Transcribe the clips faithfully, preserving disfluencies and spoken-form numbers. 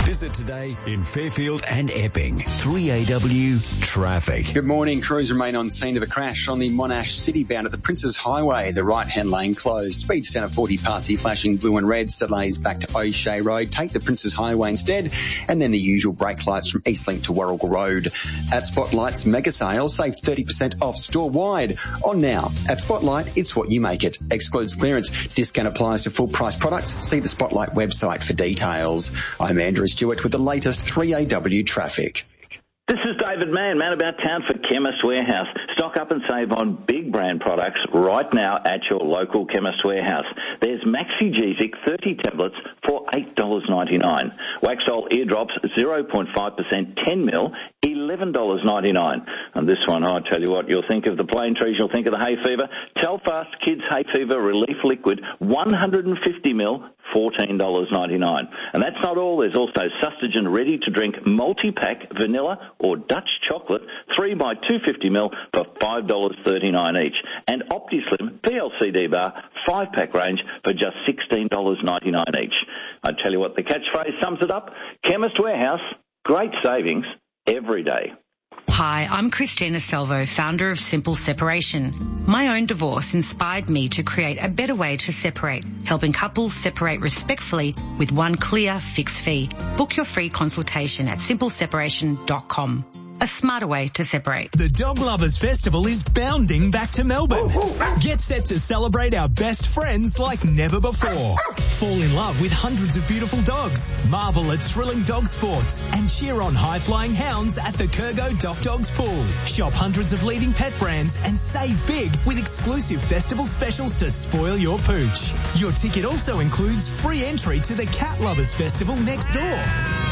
Visit today in Fairfield and Epping. three A W Traffic. Good morning. Crews remain on scene of a crash on the Monash City bound at the Princes Highway. The right-hand lane closed. Speed centre forty past the flashing blue and red. Delays back to O'Shea Road. Take the Princes Highway instead. And then the usual brake lights from Eastlink to Warrigal Road. At Spotlight's mega sale, save thirty percent off store-wide. On now. At Spotlight, it's what you make it. Excludes clearance. Discount applies to full-price products. See the Spotlight website for details. I'm Andrew Stewart with the latest three A W traffic. This is David Mann, man about town for Chemist Warehouse. Stock up and save on big brand products right now at your local Chemist Warehouse. There's Maxi-Gesic thirty tablets for eight dollars ninety-nine. Waxol eardrops zero point five percent ten mil, eleven dollars ninety-nine. And this one, I tell you what, you'll think of the plane trees, you'll think of the hay fever. Telfast Kids Hay Fever Relief Liquid, one hundred fifty mil, fourteen dollars ninety-nine. And that's not all. There's also Sustagen ready-to-drink multi-pack vanilla or Dutch chocolate, three by two hundred fifty mil for five dollars thirty-nine each. And OptiSlim P L C D bar, five-pack range for just sixteen dollars ninety-nine each. I tell you what, the catchphrase sums it up. Chemist Warehouse, great savings every day. Hi, I'm Christina Salvo, founder of Simple Separation. My own divorce inspired me to create a better way to separate, helping couples separate respectfully with one clear fixed fee. Book your free consultation at simple separation dot com. A smarter way to separate. The Dog Lovers Festival is bounding back to Melbourne. Get set to celebrate our best friends like never before. Fall in love with hundreds of beautiful dogs. Marvel at thrilling dog sports and cheer on high-flying hounds at the Kurgo Doc Dogs Pool. Shop hundreds of leading pet brands and save big with exclusive festival specials to spoil your pooch. Your ticket also includes free entry to the Cat Lovers Festival next door.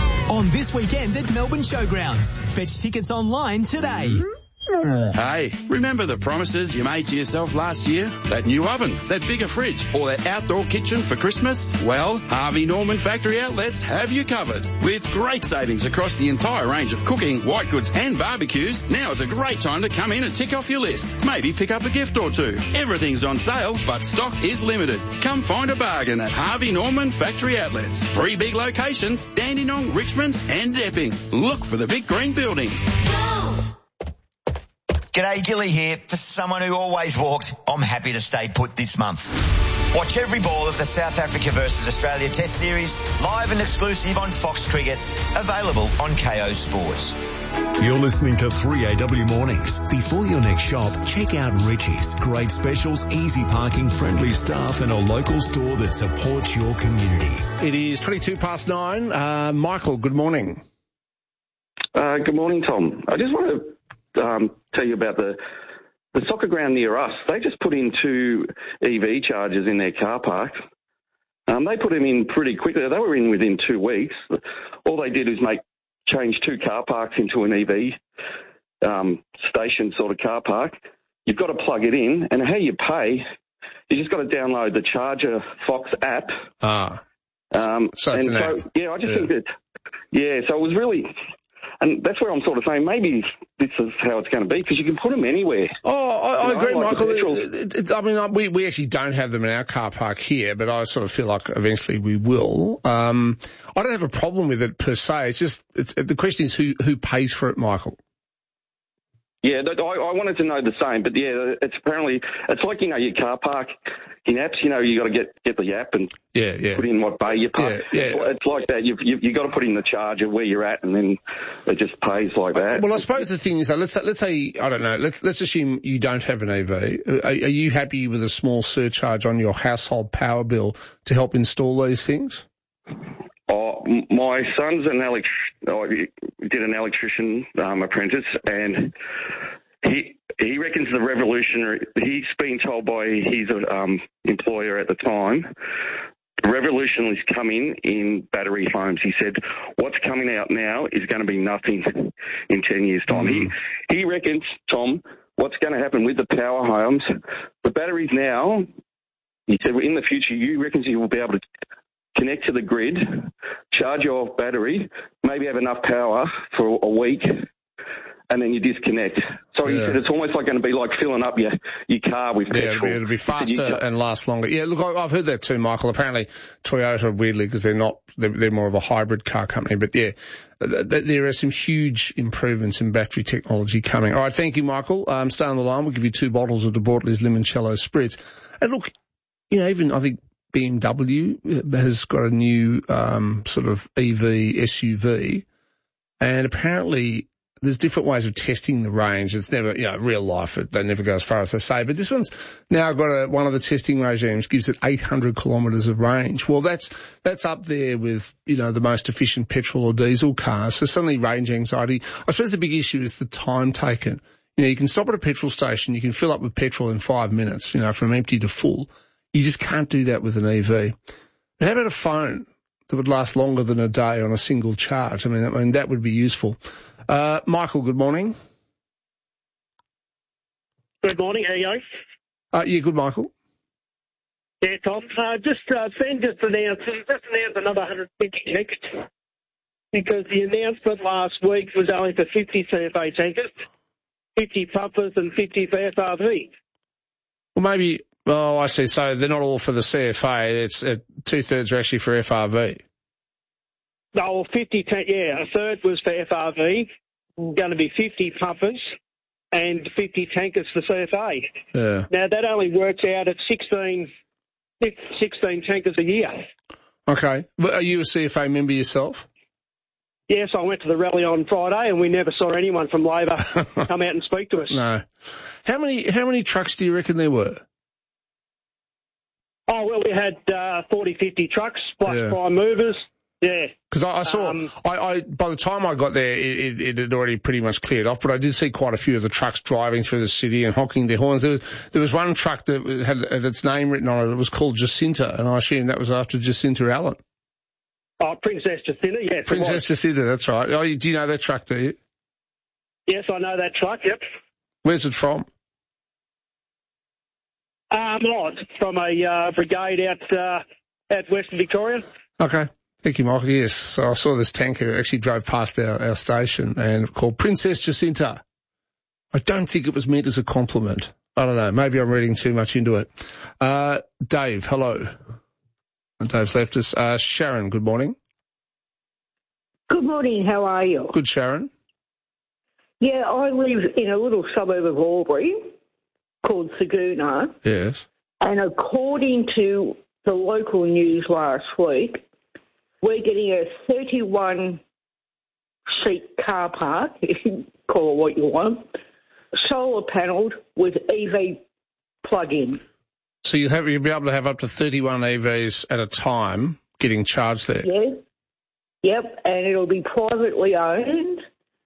On this weekend at Melbourne Showgrounds. Fetch tickets online today. Hey, remember the promises you made to yourself last year? That new oven, that bigger fridge, or that outdoor kitchen for Christmas? Well, Harvey Norman Factory Outlets have you covered. With great savings across the entire range of cooking, white goods and barbecues, now is a great time to come in and tick off your list. Maybe pick up a gift or two. Everything's on sale, but stock is limited. Come find a bargain at Harvey Norman Factory Outlets. Three big locations, Dandenong, Richmond and Epping. Look for the big green buildings. G'day, Gilly here. For someone who always walked, I'm happy to stay put this month. Watch every ball of the South Africa versus Australia Test Series, live and exclusive on Fox Cricket, available on K O Sports. You're listening to three A W Mornings. Before your next shop, check out Richie's. Great specials, easy parking, friendly staff and a local store that supports your community. It is twenty-two past nine. Uh, Michael, good morning. Uh, good morning, Tom. I just want to Um, tell you about the the soccer ground near us. They just put in two E V chargers in their car park. Um, they put them in pretty quickly. They were in within two weeks. All they did is make change two car parks into an E V um, station sort of car park. You've got to plug it in, and how you pay, you just got to download the Charger Fox app. Ah, um, so it's and an so app. yeah, I just Yeah. think that yeah. So it was really. And that's where I'm sort of saying maybe this is how it's going to be, because you can put them anywhere. Oh, I, I You know, agree, like Michael. the petrol- It, it, it, I mean, we, we actually don't have them in our car park here, but I sort of feel like eventually we will. Um, I don't have a problem with it per se. It's just, it's, the question is who, who pays for it, Michael? Yeah, that, I, I wanted to know the same, but yeah, it's apparently, it's like, you know, your car park in apps, you know, you got to get, get the app and Yeah, yeah. put in what bay you park. Yeah, yeah. It's like that. You've, you've, you've got to put in the charger where you're at, and then it just pays like that. Well, I suppose the thing is that let's say, let's say, I don't know, let's, let's assume you don't have an E V. Are, are you happy with a small surcharge on your household power bill to help install these things? Oh, m- my son's an elect- oh, he did an electrician um, apprentice, and he he reckons the revolutionary. He's been told by his um, employer at the time, the revolution is coming in battery homes. He said, "What's coming out now is going to be nothing in ten years' time." Mm. He he reckons, Tom, what's going to happen with the power homes, the batteries now. He said, well, in the future, you reckons you will be able to connect to the grid, charge your battery, maybe have enough power for a week, and then you disconnect. So he Yeah. said it's almost like going to be like filling up your, your car with Yeah, petrol. it'll be, it'll be He said faster you- and last longer. Yeah, look, I- I've heard that too, Michael. Apparently, Toyota, weirdly, because they're not, they're, they're more of a hybrid car company. But yeah, th- th- there are some huge improvements in battery technology coming. All right, thank you, Michael. Um, stay on the line. We'll give you two bottles of De Bortoli's Limoncello Spritz. And look, you know, even I think B M W has got a new um, sort of E V S U V, and apparently there's different ways of testing the range. It's never, you know, real life, it, they never go as far as they say. But this one's now got a, one of the testing regimes gives it eight hundred kilometres of range. Well, that's that's up there with, you know, the most efficient petrol or diesel cars. So suddenly range anxiety. I suppose the big issue is the time taken. You know, you can stop at a petrol station, you can fill up with petrol in five minutes, you know, from empty to full. You just can't do that with an E V. But how about a phone that would last longer than a day on a single charge? I mean, I mean that would be useful. Uh, Michael, good morning. Good morning, how are you? Uh, yeah, good, Michael. Yeah, Tom. Uh, just, uh, Finn just announced, just announced another one hundred fifty tankers because the announcement last week was only for fifty C F A tankers, fifty pumpers and fifty for F R V. Well, maybe, oh, I see. So they're not all for the C F A. It's uh, two-thirds are actually for F R V. No, well, fifty, ta- yeah, a third was for F R V, going to be fifty pumpers and fifty tankers for C F A. Yeah. Now, that only works out at sixteen, sixteen tankers a year. Okay. Well, are you a C F A member yourself? Yes, I went to the rally on Friday and we never saw anyone from Labor come out and speak to us. No. How many, how many trucks do you reckon there were? Oh, well, we had uh, forty, fifty trucks plus Yeah. prime movers. Yeah. Because I, I saw, Um, I, I, by the time I got there, it, it, it had already pretty much cleared off, but I did see quite a few of the trucks driving through the city and honking their horns. There was, there was one truck that had, had its name written on it. It was called Jacinta, and I assume that was after Jacinta Allen. Oh, Princess Jacinta, yes. it Princess was. Jacinta, that's right. Oh, do you know that truck, do you? Yes, I know that truck, yep. Where's it from? Um, oh, it's from a uh, brigade out, uh, out Western Victoria. Okay. Thank you, Michael. Yes, so I saw this tanker actually drove past our, our station and called Princess Jacinta. I don't think it was meant as a compliment. I don't know. Maybe I'm reading too much into it. Uh, Dave, hello. And Dave's left us. Uh, Sharon, good morning. Good morning, how are you? Good, Sharon. Yeah, I live in a little suburb of Albury called Saguna, Yes. and according to the local news last week, we're getting a thirty-one seat car park, if you call it what you want, solar panelled with E V plug-in. So you'll, have, you'll be able to have up to thirty-one E Vs at a time getting charged there. Yeah. Yep, and it'll be privately owned.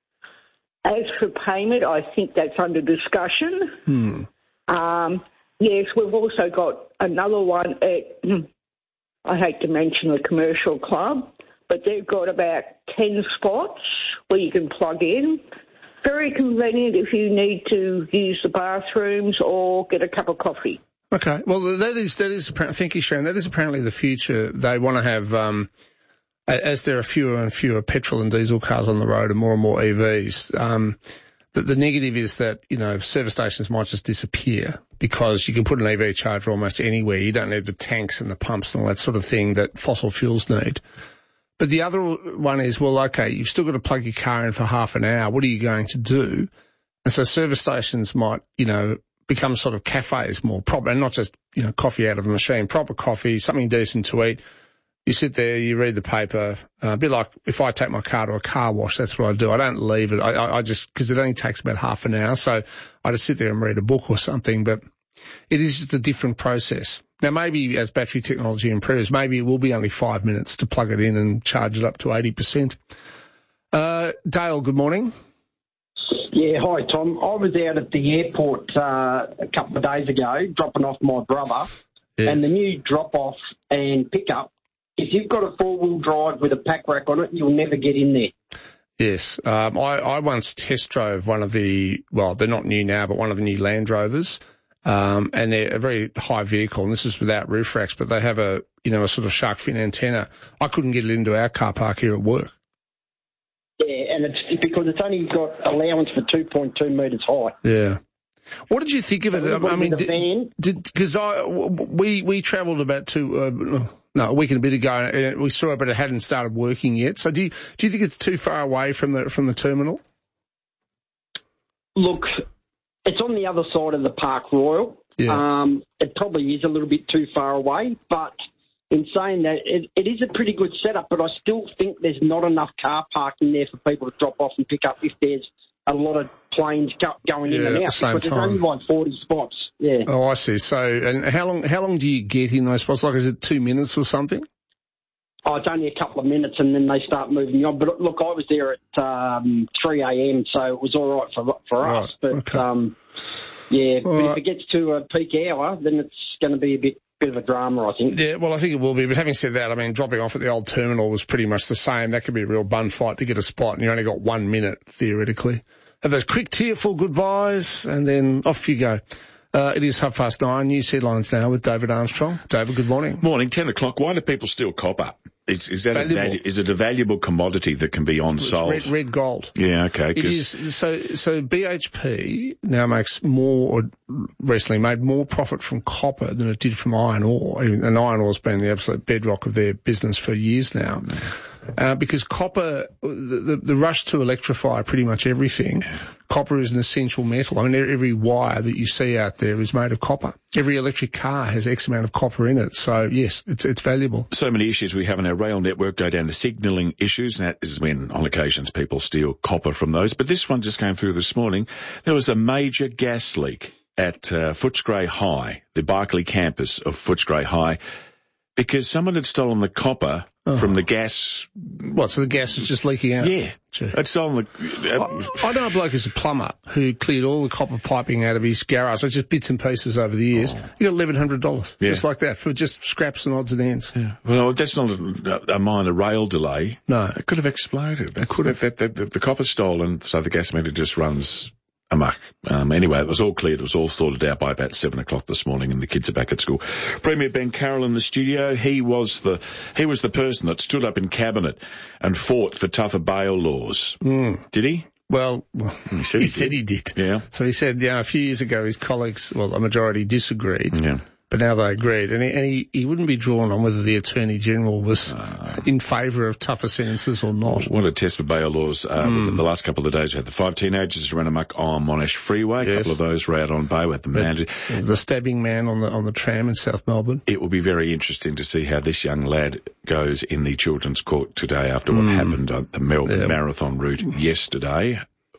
As for payment, I think that's under discussion. Hmm. Um, yes, we've also got another one at, I hate to mention the commercial club, but they've got about ten spots where you can plug in. Very convenient if you need to use the bathrooms or get a cup of coffee. Okay. Well, that is, that is, thank you, Sharon. That is apparently the future. They want to have, um, as there are fewer and fewer petrol and diesel cars on the road and more and more E Vs, um, the, the negative is that, you know, service stations might just disappear because you can put an E V charger almost anywhere. You don't need the tanks and the pumps and all that sort of thing that fossil fuels need. But the other one is, well, okay, you've still got to plug your car in for half an hour. What are you going to do? And so service stations might, you know, become sort of cafes more proper, and not just, you know, coffee out of a machine, proper coffee, something decent to eat. You sit there, you read the paper, uh, a bit like if I take my car to a car wash, that's what I do. I don't leave it. I, I, I just, because it only takes about half an hour, so I just sit there and read a book or something, but it is just a different process. Now, maybe as battery technology improves, maybe it will be only five minutes to plug it in and charge it up to eighty percent. Uh, Dale, good morning. Yeah, hi, Tom. I was out at the airport uh, a couple of days ago dropping off my brother, yes. And the new drop-off and pickup, if you've got a four-wheel drive with a pack rack on it, you'll never get in there. Yes. Um, I, I once test drove one of the, well, they're not new now, but one of the new Land Rovers, um, and they're a very high vehicle, and this is without roof racks, but they have a, you know, a sort of shark fin antenna. I couldn't get it into our car park here at work. Yeah, and it's because it's only got allowance for two point two metres high. Yeah. What did you think of it? So I mean, van, did because I we we travelled about two uh, no a week and a bit ago, and we saw it, but it hadn't started working yet. So do you do you think it's too far away from the from the terminal? Look, it's on the other side of the Park Royal. Yeah. Um, it probably is a little bit too far away, but in saying that, it, it is a pretty good setup, but I still think there's not enough car parking there for people to drop off and pick up if there's a lot of planes go, going Yeah, in and at out. the same because time. there's only like forty spots. Yeah. Oh, I see. So, and how long how long do you get in those spots? Like, is it two minutes or something? Oh, it's only a couple of minutes and then they start moving you on. But look, I was there at um, three a.m., so it was all right for for Right, us. But okay. um, yeah, All but right. if it gets to a peak hour, then it's going to be a bit bit of a drama, I think. Yeah, well, I think it will be. But having said that, I mean, dropping off at the old terminal was pretty much the same. That could be a real bun fight to get a spot, and you only got one minute, theoretically. Have those quick, tearful goodbyes, and then off you go. Uh, it is half past nine. News headlines now with David Armstrong. David, good morning. Morning, ten o'clock. Why do people steal copper? Is, is that a Valuable. value, is it a valuable commodity that can be on It's sold? red, red gold. Yeah, okay. It 'cause- is so. So B H P now makes more, or recently made more profit from copper than it did from iron ore, and iron ore's been the absolute bedrock of their business for years now. Uh, because copper, the, the, the rush to electrify pretty much everything, copper is an essential metal. I mean, every wire that you see out there is made of copper. Every electric car has X amount of copper in it. So yes, it's it's valuable. So many issues we have in our rail network go down to signalling issues, and that is when, on occasions, people steal copper from those. But this one just came through this morning. There was a major gas leak at uh, Footscray High, the Barclay campus of Footscray High, because someone had stolen the copper Oh. from the gas. What, so the gas is just leaking out? Yeah. Gee. Had stolen the... Uh, I, I know a bloke who's a plumber who cleared all the copper piping out of his garage, so just bits and pieces over the years. Oh. He got eleven hundred dollars, Yeah. just like that, for just scraps and odds and ends. Yeah. Well, that's not a, a minor rail delay. No. It could have exploded. That could have. That, that, that, the copper's stolen, so the gas meter just runs amok. Um, anyway, it was all cleared. It was all sorted out by about seven o'clock this morning, and the kids are back at school. Premier Ben Carroll in the studio. He was the he was the person that stood up in cabinet and fought for tougher bail laws. Mm. Did he? Well, He said he, he, said did. he did. Yeah. So he said, yeah, a few years ago his colleagues, well, a majority disagreed. Yeah. But now they agreed, and he, and he, he wouldn't be drawn on whether the Attorney General was uh, in favour of tougher sentences or not. What a test for bail laws. Uh, Mm. within the last couple of days, we had the five teenagers who ran amok on Monash Freeway. A Yes. couple of those were out on bail. We had them managed. The stabbing man on the on the tram in South Melbourne. It will be very interesting to see how this young lad goes in the Children's Court today after what Mm. happened on the Melbourne Yeah. Marathon route yesterday.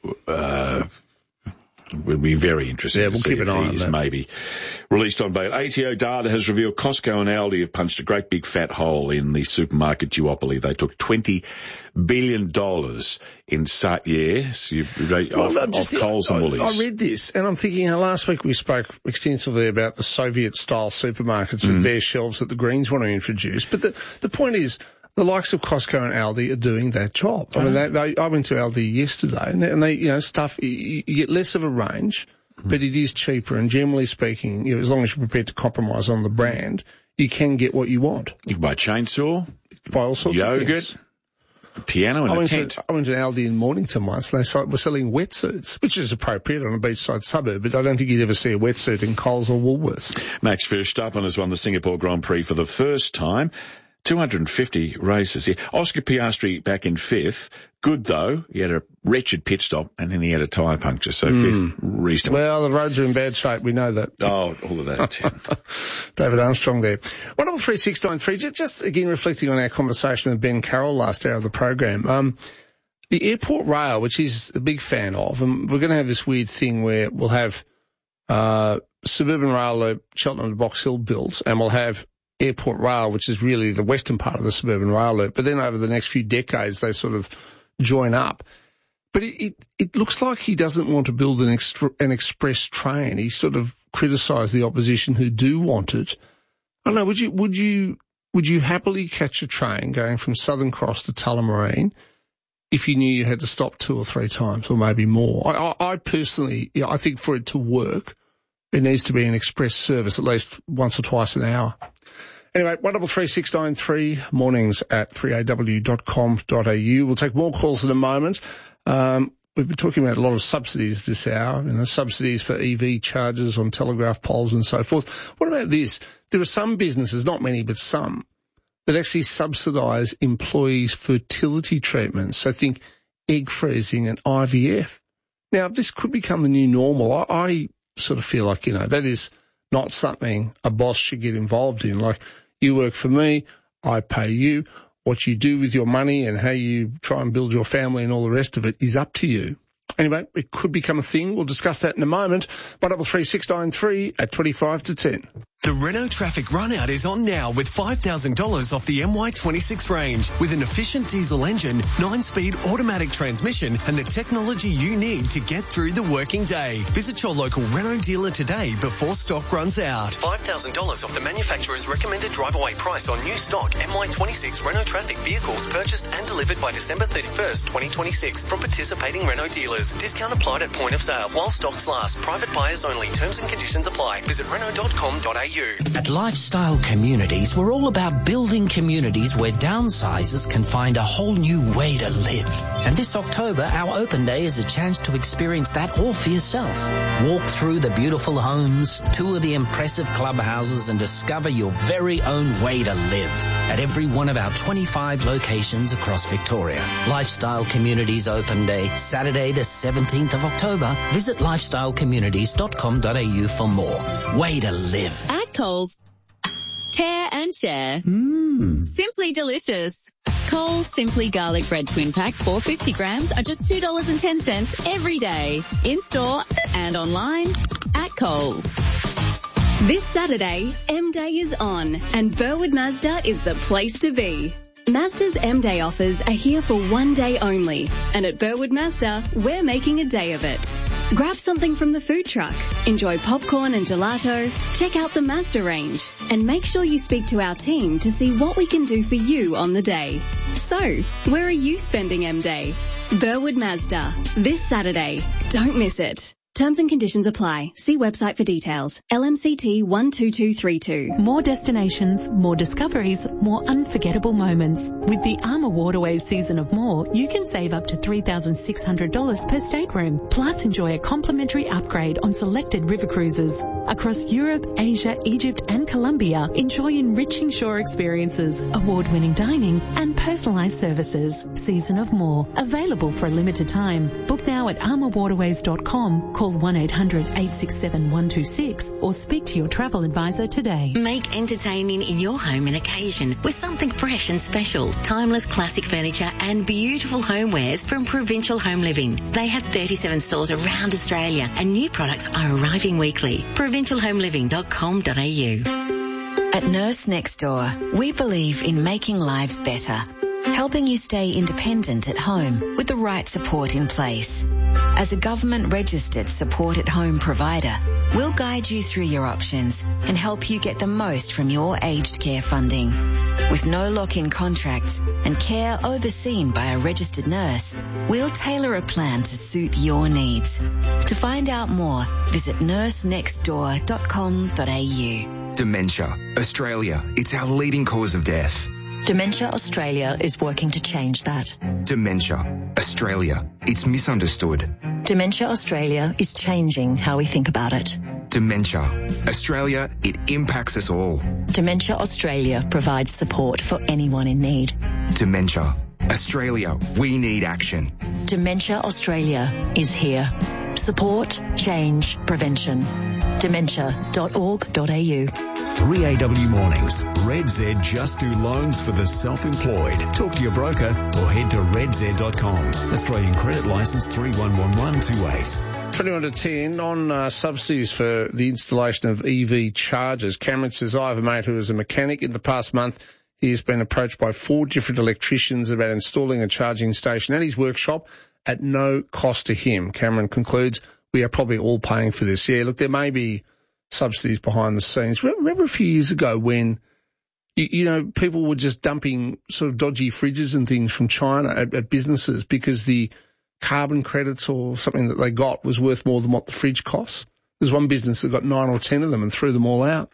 Uh, We'll be very interested Yeah, to we'll see keep if an eye he on is that. maybe released on bail. A T O data has revealed Costco and Aldi have punched a great big fat hole in the supermarket duopoly. They took twenty billion dollars in sa- yes, you, you, Well, off, I'm just- off Coles and I, Woolies. I read this, and I'm thinking, uh, last week we spoke extensively about the Soviet-style supermarkets with Mm. bare shelves that the Greens want to introduce. But the, the point is, the likes of Costco and Aldi are doing that job. I mean, they, they, I went to Aldi yesterday, and they, and they you know, stuff, you, you get less of a range, but it is cheaper, and generally speaking, you know, as long as you're prepared to compromise on the brand, you can get what you want. You can buy a chainsaw, buy all sorts of yogurt, things. a piano, and I a went, tent. to, I went to Aldi in Mornington once. They sold, were selling wetsuits, which is appropriate on a beachside suburb, but I don't think you'd ever see a wetsuit in Coles or Woolworths. Max Verstappen has won the Singapore Grand Prix for the first time. two hundred fifty races here. Oscar Piastri back in fifth. Good, though. He had a wretched pit stop, and then he had a tyre puncture, so Mm. fifth, reasonable. Well, the roads are in bad shape. We know that. Oh, all of that. David Armstrong there. one double three six nine three. Just, just again reflecting on our conversation with Ben Carroll last hour of the program. Um, the Airport Rail, which he's a big fan of, and we're going to have this weird thing where we'll have uh, Suburban Rail Loop, Cheltenham to Box Hill built, and we'll have Airport Rail, which is really the western part of the Suburban Rail Loop. But then over the next few decades, they sort of join up. But it, it, it looks like he doesn't want to build an, extra, an express train. He sort of criticised the opposition who do want it. I don't know, would you, would you, would you happily catch a train going from Southern Cross to Tullamarine if you knew you had to stop two or three times or maybe more? I, I, I personally, yeah, I think for it to work, it needs to be an express service at least once or twice an hour. Anyway, one double three six nine three, mornings at three a w dot com dot a u. We'll take more calls in a moment. Um, we've been talking about a lot of subsidies this hour, you know, subsidies for E V chargers on telegraph poles and so forth. What about this? There are some businesses, not many, but some, that actually subsidise employees' fertility treatments. So think egg freezing and I V F. Now, this could become the new normal. I, I sort of feel like, you know, that is not something a boss should get involved in. Like, you work for me, I pay you. What you do with your money and how you try and build your family and all the rest of it is up to you. Anyway, it could become a thing. We'll discuss that in a moment. one double three six nine three at twenty-five to ten. The Renault Traffic Runout is on now with five thousand dollars off the M Y twenty-six range with an efficient diesel engine, nine-speed automatic transmission and the technology you need to get through the working day. Visit your local Renault dealer today before stock runs out. five thousand dollars off the manufacturer's recommended drive-away price on new stock M Y twenty-six Renault Traffic vehicles purchased and delivered by December thirty-first, twenty twenty-six from participating Renault dealers. Discount applied at point of sale while stocks last. Private buyers only. Terms and conditions apply. Visit Renault dot com dot a u. At Lifestyle Communities, we're all about building communities where downsizers can find a whole new way to live. And this October, our open day is a chance to experience that all for yourself. Walk through the beautiful homes, tour the impressive clubhouses and discover your very own way to live at every one of our twenty-five locations across Victoria. Lifestyle Communities Open Day, Saturday the seventeenth of October. Visit lifestyle communities dot com dot a u for more. Way to live. At Coles, tear and share. Mmm. Simply delicious. Coles Simply Garlic Bread Twin Pack four hundred fifty grams are just two dollars and ten cents every day. In store and online at Coles. This Saturday, M-Day is on and Burwood Mazda is the place to be. Mazda's M-Day offers are here for one day only, and at Burwood Mazda, we're making a day of it. Grab something from the food truck, enjoy popcorn and gelato, check out the Mazda range, and make sure you speak to our team to see what we can do for you on the day. So, where are you spending M-Day? Burwood Mazda, this Saturday. Don't miss it. Terms and conditions apply. See website for details. L M C T one two two three two. More destinations, more discoveries, more unforgettable moments. With the Armour Waterways Season of More, you can save up to three thousand six hundred dollars per stateroom. Plus enjoy a complimentary upgrade on selected river cruises. Across Europe, Asia, Egypt and Colombia, enjoy enriching shore experiences, award-winning dining and personalised services. Season of More. Available for a limited time. Book now at armour waterways dot com. Call one eight hundred eight six seven one two six or speak to your travel advisor today. Make entertaining in your home an occasion with something fresh and special. Timeless classic furniture and beautiful homewares from Provincial Home Living. They have thirty-seven stores around Australia and new products are arriving weekly. provincial home living dot com dot a u. At Nurse Next Door, we believe in making lives better, helping you stay independent at home with the right support in place. As a government-registered support-at-home provider, we'll guide you through your options and help you get the most from your aged care funding. With no lock-in contracts and care overseen by a registered nurse, we'll tailor a plan to suit your needs. To find out more, visit nurse next door dot com dot a u. Dementia. Australia. It's our leading cause of death. Dementia Australia is working to change that. Dementia. Australia. It's misunderstood. Dementia Australia is changing how we think about it. Dementia. Australia, it impacts us all. Dementia Australia provides support for anyone in need. Dementia. Australia, we need action. Dementia Australia is here. Support, change, prevention. dementia dot org dot a u. three A W Mornings. Red Z just do loans for the self-employed. Talk to your broker or head to red z dot com. Australian credit licence three one one one two eight. twenty-one to ten on uh, subsidies for the installation of E V chargers. Cameron says, I have a mate who is a mechanic. In the past month, he has been approached by four different electricians about installing a charging station at his workshop at no cost to him. Cameron concludes, we are probably all paying for this. Yeah, look, there may be subsidies behind the scenes. Remember a few years ago when, you, you know, people were just dumping sort of dodgy fridges and things from China at, at businesses because the carbon credits or something that they got was worth more than what the fridge costs. There's one business that got nine or ten of them and threw them all out.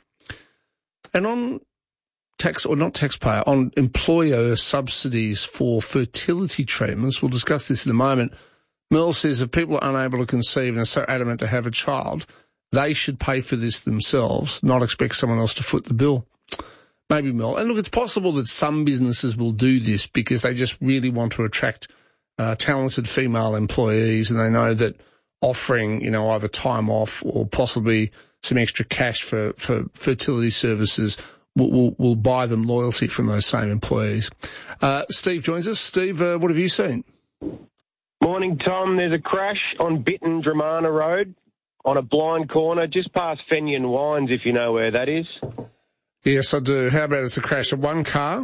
And on tax, or not taxpayer, on employer subsidies for fertility treatments, we'll discuss this in a moment. Mel says if people are unable to conceive and are so adamant to have a child, they should pay for this themselves, not expect someone else to foot the bill. Maybe, Mel. And look, it's possible that some businesses will do this because they just really want to attract uh, talented female employees, and they know that offering, you know, either time off or possibly some extra cash for, for fertility services will, will, will buy them loyalty from those same employees. Uh, Steve joins us. Steve, uh, what have you seen? Morning, Tom. There's a crash on Bitton Dramana Road on a blind corner just past Fenian Wines, if you know where that is. Yes, I do. How about it's a crash of one car?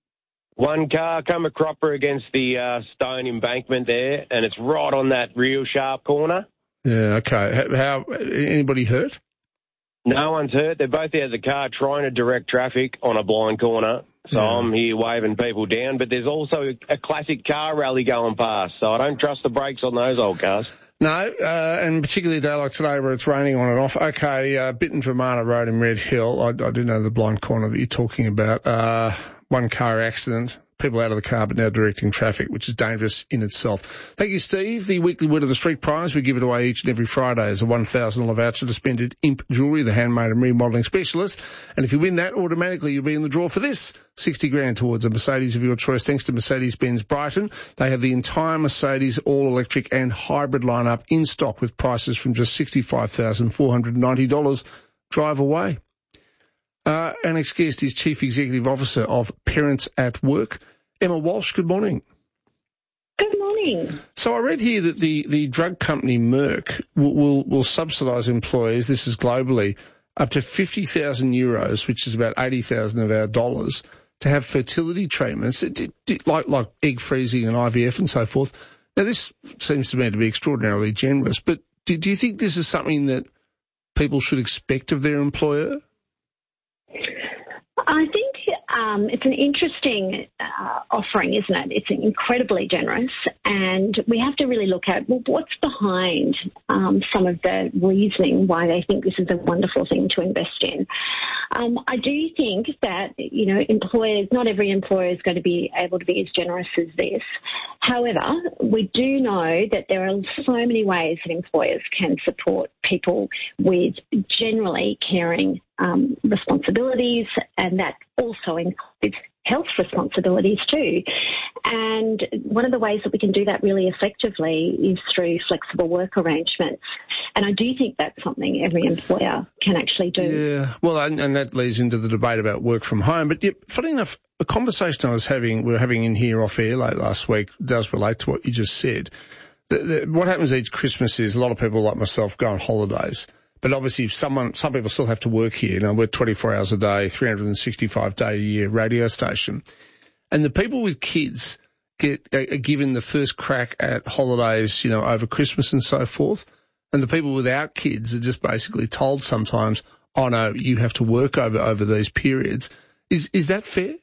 One car come a cropper against the uh, stone embankment there, and it's right on that real sharp corner. Yeah, okay. How, how anybody hurt? No one's hurt. They're both out of the car trying to direct traffic on a blind corner. So yeah. I'm here waving people down, but there's also a classic car rally going past, so I don't trust the brakes on those old cars. No, uh, and particularly a day like today where it's raining on and off. Okay, uh, Bitton Dramana Road in Red Hill. I, I do know the blind corner that you're talking about. Uh, one car accident. People out of the car but now directing traffic, which is dangerous in itself. Thank you, Steve. The weekly Word of the Street prize we give it away each and every Friday as a one thousand dollars voucher to spend at Imp Jewellery, the handmade and remodelling specialist. And if you win that, automatically you'll be in the draw for this, sixty grand towards a Mercedes of your choice, thanks to Mercedes-Benz Brighton. They have the entire Mercedes all-electric and hybrid lineup in stock with prices from just sixty-five thousand four hundred ninety dollars. Drive away. Uh, our next guest is Chief Executive Officer of Parents at Work, Emma Walsh. Good morning. Good morning. So I read here that the, the drug company Merck will, will, will subsidise employees, this is globally, up to fifty thousand euros, which is about eighty thousand of our dollars, to have fertility treatments, it, it, it, like, like egg freezing and I V F and so forth. Now, this seems to me to be extraordinarily generous, but do, do you think this is something that people should expect of their employer? I think um, it's an interesting uh, offering, isn't it? It's incredibly generous, and we have to really look at, well, what's behind um, some of the reasoning why they think this is a wonderful thing to invest in. Um, I do think that, you know, employers, not every employer is going to be able to be as generous as this. However, we do know that there are so many ways that employers can support people with generally caring um, responsibilities, and that also includes health responsibilities too. And one of the ways that we can do that really effectively is through flexible work arrangements. And I do think that's something every employer can actually do. Yeah, well, and, and that leads into the debate about work from home. But yeah, funny enough, a conversation I was having, we were having in here off air late last week does relate to what you just said. The, the, what happens each Christmas is a lot of people like myself go on holidays. But obviously, someone, some people still have to work here. You know, we're twenty-four hours a day, three hundred sixty-five day a year radio station. And the people with kids get are given the first crack at holidays, you know, over Christmas and so forth. And the people without kids are just basically told sometimes, oh, no, you have to work over, over these periods. Is, is that fair?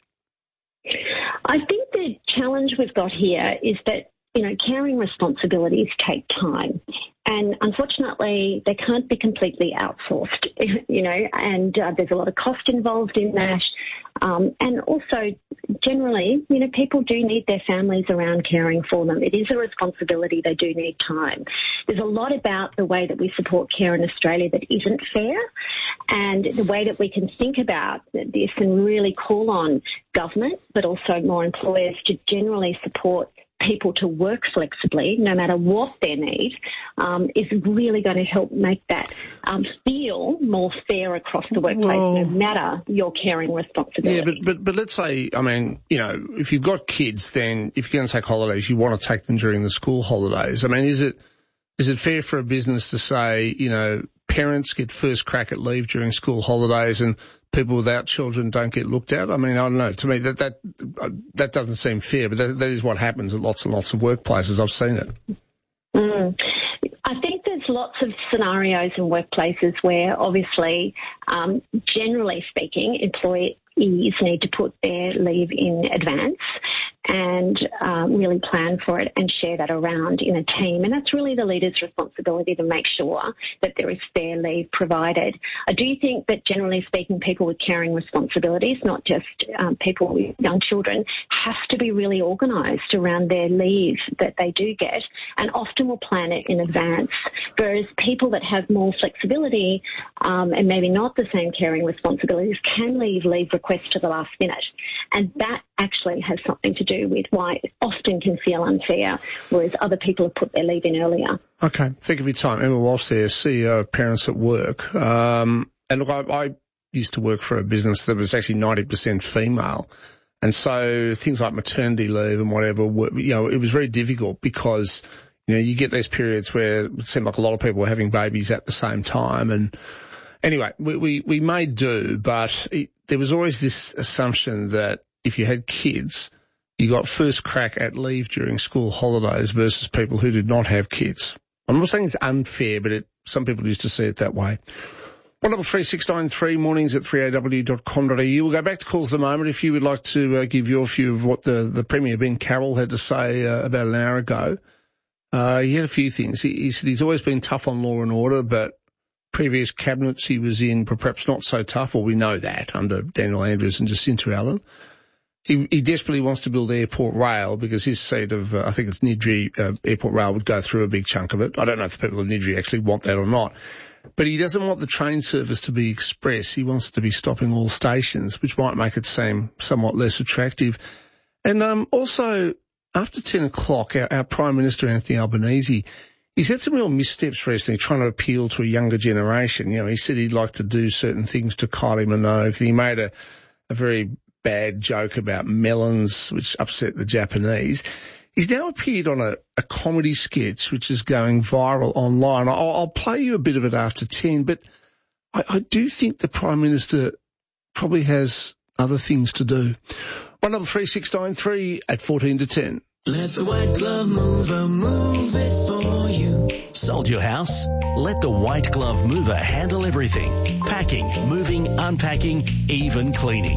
I think the challenge we've got here is that, you know, caring responsibilities take time. And unfortunately, they can't be completely outsourced, you know, and uh, there's a lot of cost involved in that. Um, and also, generally, you know, people do need their families around caring for them. It is a responsibility. They do need time. There's a lot about the way that we support care in Australia that isn't fair, and the way that we can think about this and really call on government, but also more employers to generally support people to work flexibly, no matter what their need, um, is really going to help make that um, feel more fair across the workplace, well, no matter your caring responsibility. Yeah, but, but but let's say, I mean, you know, if you've got kids, then if you're going to take holidays, you want to take them during the school holidays. I mean, is it is it fair for a business to say, you know, parents get first crack at leave during school holidays and people without children don't get looked at? I mean, I don't know. To me, that that that doesn't seem fair, but that, that is what happens at lots and lots of workplaces. I've seen it. Mm. I think there's lots of scenarios in workplaces where, obviously, um, generally speaking, employees need to put their leave in advance. and um, really plan for it and share that around in a team. And that's really the leader's responsibility to make sure that there is fair leave provided. I do think that generally speaking, people with caring responsibilities, not just um, people with young children, have to be really organised around their leave that they do get, and often will plan it in advance. Whereas people that have more flexibility um, and maybe not the same caring responsibilities can leave leave requests to the last minute. And that actually has something to do with why it often can feel unfair, whereas other people have put their leave in earlier. Okay, thank you for your time. Emma Walsh there, C E O of Parents at Work. Um, and look, I, I used to work for a business that was actually ninety percent female. And so things like maternity leave and whatever, were, you know, it was very difficult because, you know, you get these periods where it seemed like a lot of people were having babies at the same time. And anyway, we, we, we may do, but it, there was always this assumption that if you had kids, you got first crack at leave during school holidays versus people who did not have kids. I'm not saying it's unfair, but it, some people used to see it that way. one double three six nine three, mornings at three A W dot com dot A U. We'll go back to calls in a moment. If you would like to uh, give your view of what the, the Premier, Ben Carroll, had to say uh, about an hour ago. Uh, he had a few things. He, he said he's always been tough on law and order, but previous cabinets he was in were perhaps not so tough, or we know that, under Daniel Andrews and Jacinta Allen. He, he desperately wants to build Airport Rail because his seat of, uh, I think it's Niddrie, uh, Airport Rail would go through a big chunk of it. I don't know if the people of Niddrie actually want that or not. But he doesn't want the train service to be express. He wants to be stopping all stations, which might make it seem somewhat less attractive. And um, also, after ten o'clock, our, our Prime Minister, Anthony Albanese, he's had some real missteps recently trying to appeal to a younger generation. You know, he said he'd like to do certain things to Kylie Minogue, and he made a, a very bad joke about melons, which upset the Japanese. He's now appeared on a, a comedy sketch which is going viral online. I'll, I'll play you a bit of it after ten, but I, I do think the Prime Minister probably has other things to do. one double three six nine three at fourteen to ten. Let the white glove mover move it for you. Sold your house? Let the white glove mover handle everything. Packing, moving, unpacking, even cleaning.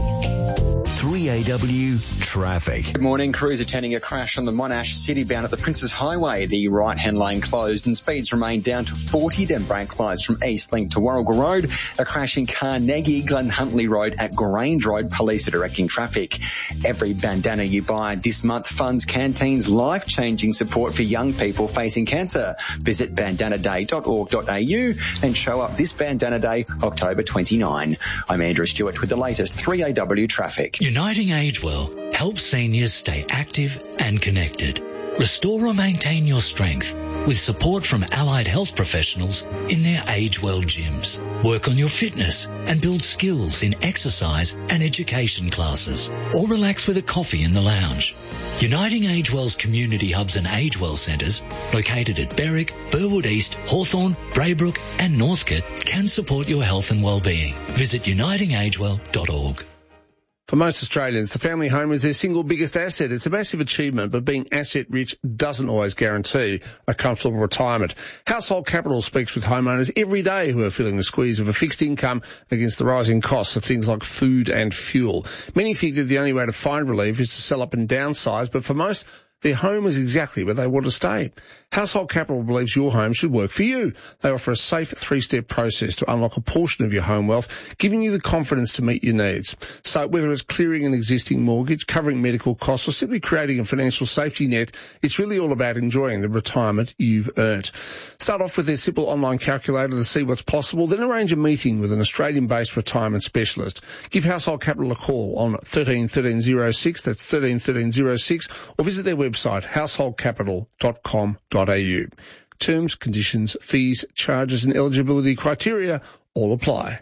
three A W traffic. Good morning. Crews attending a crash on the Monash City bound at the Princes Highway. The right-hand lane closed and speeds remain down to forty, then brake lights from East Link to Warragul Road. A crash in Carnegie, Glen Huntley Road at Grange Road. Police are directing traffic. Every bandana you buy this month funds Canteen's life-changing support for young people facing cancer. Visit bandana day dot org dot A U and show up this Bandana Day, October twenty-ninth. I'm Andrew Stewart with the latest three A W traffic. Uniting AgeWell helps seniors stay active and connected. Restore or maintain your strength with support from allied health professionals in their AgeWell gyms. Work on your fitness and build skills in exercise and education classes, or relax with a coffee in the lounge. Uniting AgeWell's community hubs and AgeWell centres, located at Berwick, Burwood East, Hawthorn, Braybrook and Northcote, can support your health and well-being. Visit uniting agewell dot org. For most Australians, the family home is their single biggest asset. It's a massive achievement, but being asset-rich doesn't always guarantee a comfortable retirement. Household Capital speaks with homeowners every day who are feeling the squeeze of a fixed income against the rising costs of things like food and fuel. Many think that the only way to find relief is to sell up and downsize, but for most, their home is exactly where they want to stay. Household Capital believes your home should work for you. They offer a safe three-step process to unlock a portion of your home wealth, giving you the confidence to meet your needs. So whether it's clearing an existing mortgage, covering medical costs, or simply creating a financial safety net, it's really all about enjoying the retirement you've earned. Start off with their simple online calculator to see what's possible, then arrange a meeting with an Australian-based retirement specialist. Give Household Capital a call on one three one three zero six, that's one three one three zero six, or visit their website. Website household capital dot com dot A U. Terms, conditions, fees, charges and eligibility criteria all apply.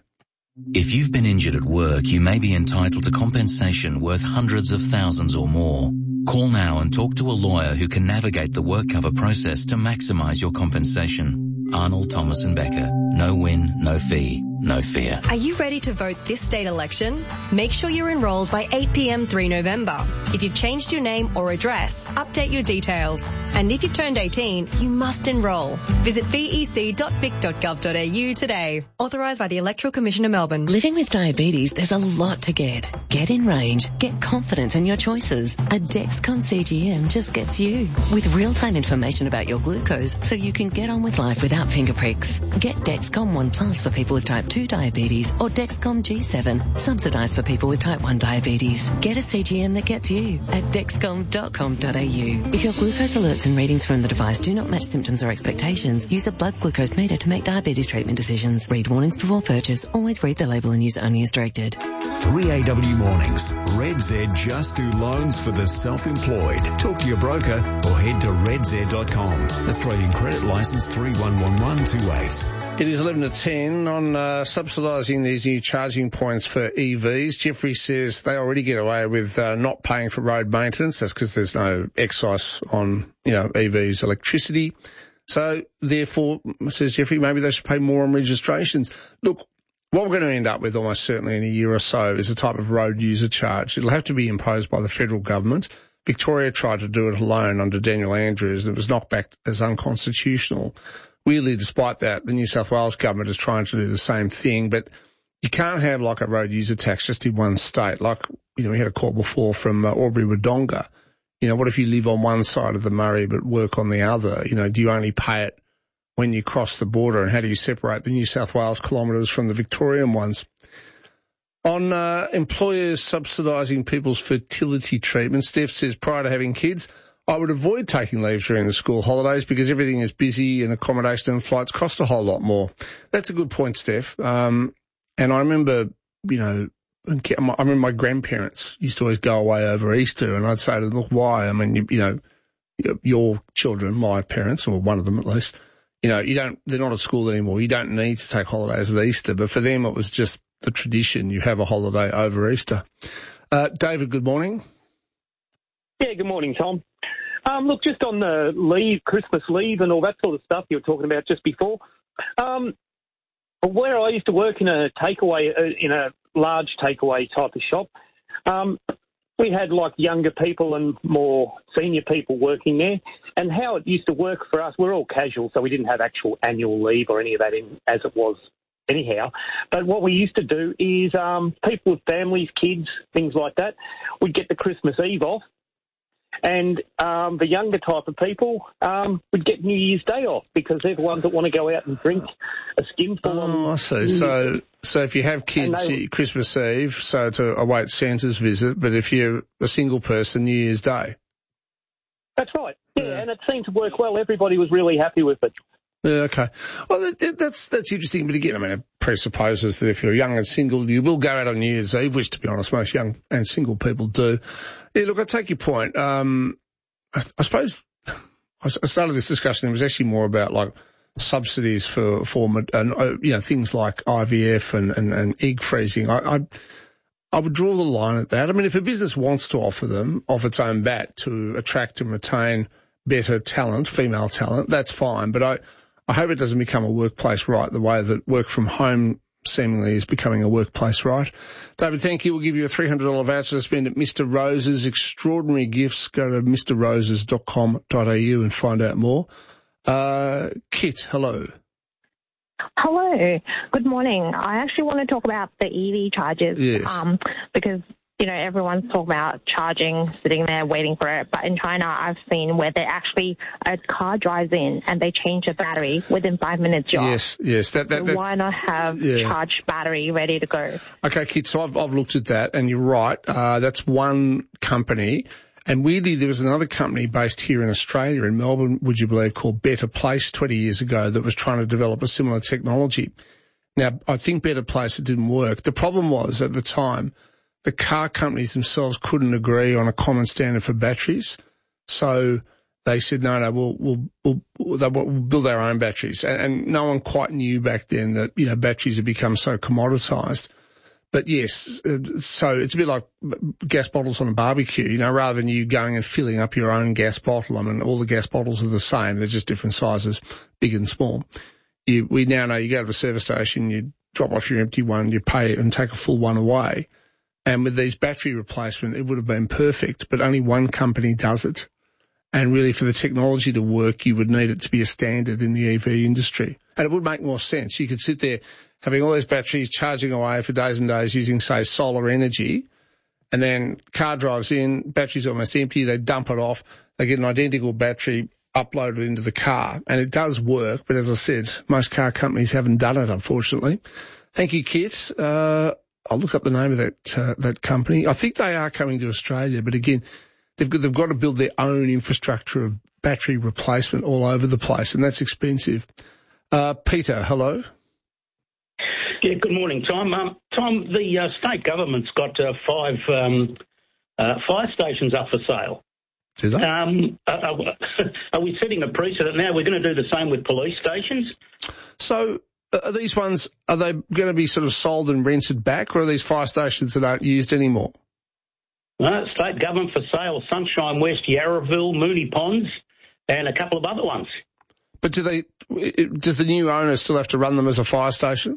If you've been injured at work, you may be entitled to compensation worth hundreds of thousands or more. Call now and talk to a lawyer who can navigate the work cover process to maximise your compensation. Arnold, Thomas and Becker. No win, no fee. no fear. Are you ready to vote this state election? Make sure you're enrolled by eight p.m. three November. If you've changed your name or address, update your details. And if you've turned eighteen, you must enrol. Visit v e c dot vic dot gov dot a u today. Authorised by the Electoral Commission of Melbourne. Living with diabetes, there's a lot to get. Get in range. Get confidence in your choices. A Dexcom C G M just gets you. With real-time information about your glucose so you can get on with life without finger pricks. Get Dexcom One Plus for people with type two diabetes or Dexcom G seven, subsidised for people with type one diabetes. Get a C G M that gets you at dexcom dot com dot a u. If your glucose alerts and readings from the device do not match symptoms or expectations, use a blood glucose meter to make diabetes treatment decisions. Read warnings before purchase. Always read the label and use only as directed. three A W Mornings. Red Z just do loans for the self-employed. Talk to your broker or head to red z dot com. Australian Credit Licence three one one one two eight. It is eleven to ten on uh, subsidising these new charging points for E Vs. Jeffrey says they already get away with uh, not paying for road maintenance. That's because there's no excise on, you know, E Vs' electricity. So, therefore, says Jeffrey, maybe they should pay more on registrations. Look, what we're going to end up with almost certainly in a year or so is a type of road user charge. It'll have to be imposed by the federal government. Victoria tried to do it alone under Daniel Andrews, and it was knocked back as unconstitutional. Weirdly, despite that, the New South Wales government is trying to do the same thing, but you can't have like a road user tax just in one state. Like, you know, we had a call before from uh, Albury-Wodonga. You know, what if you live on one side of the Murray but work on the other? You know, do you only pay it when you cross the border, and how do you separate the New South Wales kilometres from the Victorian ones? On uh, employers subsidising people's fertility treatment, Steph says, prior to having kids, I would avoid taking leave during the school holidays because everything is busy and accommodation and flights cost a whole lot more. That's a good point, Steph. Um, and I remember, you know, I remember my grandparents used to always go away over Easter, and I'd say to them, look, why? I mean, you, you know, your children, my parents, or one of them at least, you know, you don't, they're not at school anymore. You don't need to take holidays at Easter. But for them, it was just the tradition. You have a holiday over Easter. Uh, David, good morning. Yeah, good morning, Tom. Um, look, just on the leave, Christmas leave and all that sort of stuff you were talking about just before, um, where I used to work in a takeaway, uh, in a large takeaway type of shop, um, we had like younger people and more senior people working there. And how it used to work for us, we're all casual, so we didn't have actual annual leave or any of that in, as it was anyhow. But what we used to do is um, people with families, kids, things like that, would get the Christmas Eve off. And um, the younger type of people um, would get New Year's Day off because they're the ones that want to go out and drink a skinful. Oh, I see. So, so if you have kids, they, Christmas Eve, so to await Santa's visit, but if you're a single person, New Year's Day. That's right. Yeah, yeah. And it seemed to work well. Everybody was really happy with it. Yeah, okay. Well, that, that's that's interesting. But again, I mean, it presupposes that if you're young and single, you will go out on New Year's Eve, which, to be honest, most young and single people do. Yeah, look, I take your point. Um, I, I suppose I started this discussion. It was actually more about like subsidies for for uh, you know, things like I V F and, and, and egg freezing. I, I I would draw the line at that. I mean, if a business wants to offer them off its own bat to attract and retain better talent, female talent, that's fine. But I. I hope it doesn't become a workplace right the way that work from home seemingly is becoming a workplace right. David, thank you. We'll give you a three hundred dollars voucher to spend at Mister Rose's. Extraordinary gifts. Go to mr roses dot com dot a u and find out more. Uh, Kit, hello. Hello. Good morning. I actually want to talk about the E V charges. Yes. Um, because, you know, everyone's talking about charging, sitting there waiting for it. But in China, I've seen where they actually, a car drives in and they change the battery within five minutes. You're yes, yes. That, that, so that's, why not have yeah. charged battery ready to go? Okay, Kit, so I've, I've looked at that and you're right. Uh, that's one company. And weirdly, there was another company based here in Australia, in Melbourne, would you believe, called Better Place twenty years ago that was trying to develop a similar technology. Now, I think Better Place, it didn't work. The problem was, at the time, the car companies themselves couldn't agree on a common standard for batteries. So they said, no, no, we'll, we'll, we'll, they'll build our own batteries. And, and no one quite knew back then that, you know, batteries had become so commoditized. But yes, so it's a bit like gas bottles on a barbecue, you know, rather than you going and filling up your own gas bottle. I mean, all the gas bottles are the same. They're just different sizes, big and small. You, we now know you go to the service station, you drop off your empty one, you pay and take a full one away. And with these battery replacement, it would have been perfect, but only one company does it. And really for the technology to work, you would need it to be a standard in the E V industry. And it would make more sense. You could sit there having all those batteries charging away for days and days using, say, solar energy, and then car drives in, battery's almost empty, they dump it off, they get an identical battery uploaded into the car. And it does work, but as I said, most car companies haven't done it, unfortunately. Thank you, Kit. Uh, I'll look up the name of that uh, that company. I think they are coming to Australia, but again, they've got, they've got to build their own infrastructure of battery replacement all over the place, and that's expensive. Uh, Peter, hello. Yeah, good morning, Tom. Um, Tom, the uh, state government's got uh, five um, uh, fire stations up for sale. Do they? Um, are, are we setting a precedent now? We're going to do the same with police stations? So are these ones, are they going to be sort of sold and rented back, or are these fire stations that aren't used anymore? No, state government for sale, Sunshine West, Yarraville, Mooney Ponds, and a couple of other ones. But do they? Does the new owner still have to run them as a fire station?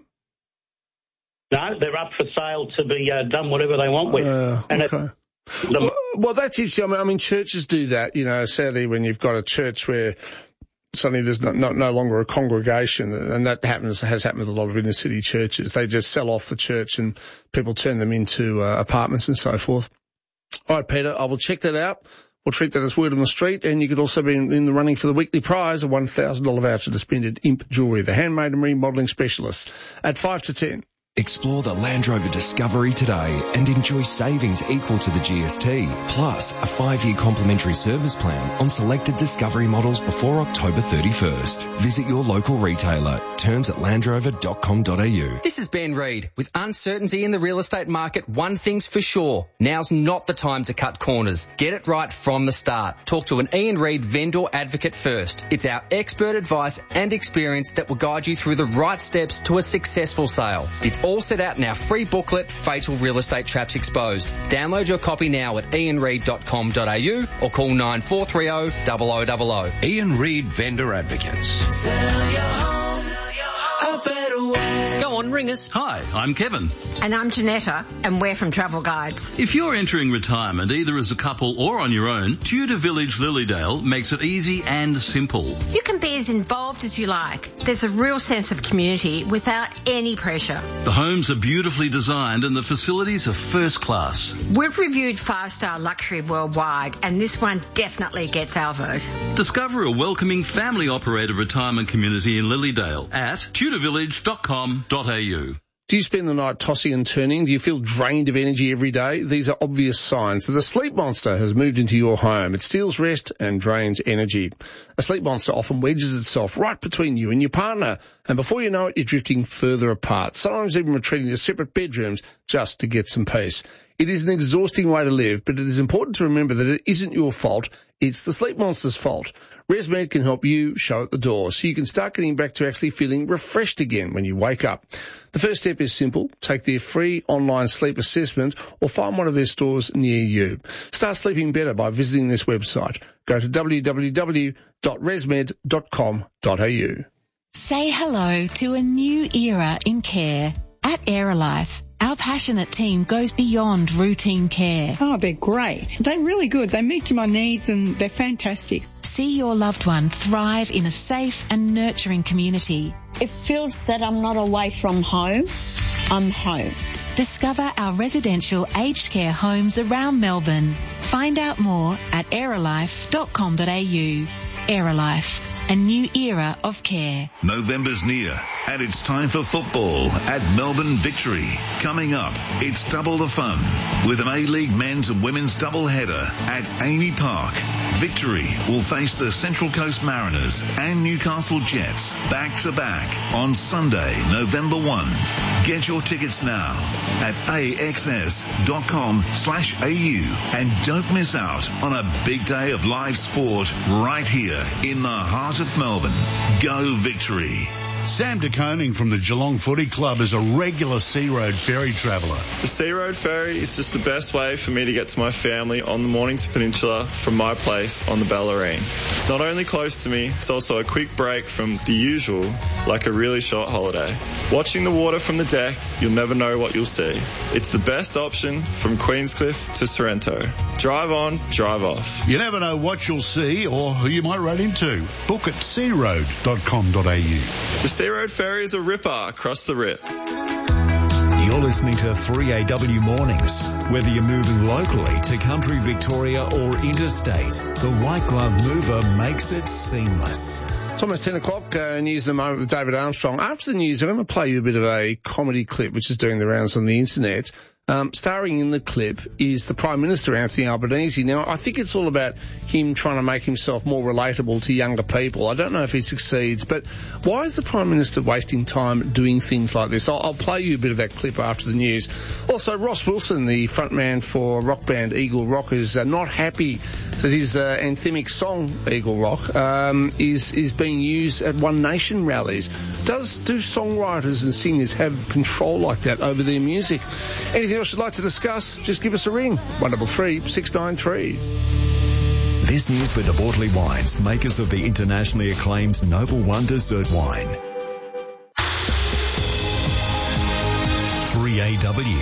No, they're up for sale to be uh, done whatever they want with. Uh, and okay. It, well, well, that's interesting. I mean, I mean, churches do that. You know, sadly, when you've got a church where suddenly there's not, not, no longer a congregation, and that happens has happened with a lot of inner city churches. They just sell off the church and people turn them into uh, apartments and so forth. All right, Peter, I will check that out. We'll treat that as word on the street, and you could also be in, in the running for the weekly prize, a one thousand dollars voucher to spend at Imp Jewellery, the handmade and remodelling specialist, at five to ten. Explore the Land Rover Discovery today and enjoy savings equal to the G S T, plus a five-year complimentary service plan on selected Discovery models before October thirty-first. Visit your local retailer. Terms at land rover dot com dot a u. This is Ben Reid. With uncertainty in the real estate market, one thing's for sure. Now's not the time to cut corners. Get it right from the start. Talk to an Ian Reid vendor advocate first. It's our expert advice and experience that will guide you through the right steps to a successful sale. It's all set out in our free booklet, Fatal Real Estate Traps Exposed. Download your copy now at ian reid dot com dot a u or call nine four three zero, zero zero zero zero. Ian Reid Vendor Advocates. Sell your home a better way. Go on, ring us. Hi, I'm Kevin. And I'm Janetta, and we're from Travel Guides. If you're entering retirement, either as a couple or on your own, Tudor Village Lilydale makes it easy and simple. You can be as involved as you like. There's a real sense of community without any pressure. The homes are beautifully designed and the facilities are first class. We've reviewed five-star luxury worldwide, and this one definitely gets our vote. Discover a welcoming family-operated retirement community in Lilydale at tudor village dot com dot a u. Do you spend the night tossing and turning? Do you feel drained of energy every day? These are obvious signs that a sleep monster has moved into your home. It steals rest and drains energy. A sleep monster often wedges itself right between you and your partner, and before you know it, you're drifting further apart, sometimes even retreating to separate bedrooms just to get some peace. It is an exhausting way to live, but it is important to remember that it isn't your fault, it's the sleep monster's fault. ResMed can help you show it the door so you can start getting back to actually feeling refreshed again when you wake up. The first step is simple. Take their free online sleep assessment or find one of their stores near you. Start sleeping better by visiting this website. Go to w w w dot resmed dot com dot a u. Say hello to a new era in care. At Aerolife, our passionate team goes beyond routine care. Oh, they're great. They're really good. They meet my needs and they're fantastic. See your loved one thrive in a safe and nurturing community. It feels that I'm not away from home. I'm home. Discover our residential aged care homes around Melbourne. Find out more at aerolife dot com dot a u. Aerolife. A new era of care. November's near, and it's time for football at Melbourne Victory. Coming up, it's double the fun with an A-League men's and women's doubleheader at Amey Park. Victory will face the Central Coast Mariners and Newcastle Jets back-to-back on Sunday, November first. Get your tickets now at axs.com slash au and don't miss out on a big day of live sport right here in the heart of Melbourne. Go Victory. Sam de Koning from the Geelong Footy Club is a regular Sea Road ferry traveller. The Sea Road ferry is just the best way for me to get to my family on the Mornington Peninsula from my place on the Bellarine. It's not only close to me, it's also a quick break from the usual, like a really short holiday. Watching the water from the deck, you'll never know what you'll see. It's the best option from Queenscliff to Sorrento. Drive on, drive off. You never know what you'll see or who you might run into. Book at sea road dot com dot a u. The Sea Road ferry is a ripper across the rip. You're listening to three A W Mornings. Whether you're moving locally to country Victoria or interstate, the White Glove Mover makes it seamless. It's almost ten o'clock, uh, news in a moment with David Armstrong. After the news, I'm going to play you a bit of a comedy clip which is doing the rounds on the internet. Um, starring in the clip is the Prime Minister, Anthony Albanese. Now, I think it's all about him trying to make himself more relatable to younger people. I don't know if he succeeds, but why is the Prime Minister wasting time doing things like this? I'll, I'll play you a bit of that clip after the news. Also, Ross Wilson, the frontman for rock band Eagle Rock, is uh, not happy that his uh, anthemic song, Eagle Rock, um, is, is being used at One Nation rallies. Does, do songwriters and singers have control like that over their music? Anything else you'd like to discuss, just give us a ring. one double three six nine three. This news for De Bortley Wines, makers of the internationally acclaimed Noble One Dessert Wine. three A W